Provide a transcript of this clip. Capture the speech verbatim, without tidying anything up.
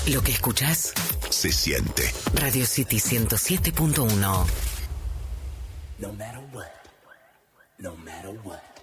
Lo que escuchás se siente. Radio City ciento siete punto uno. No matter what, no matter what.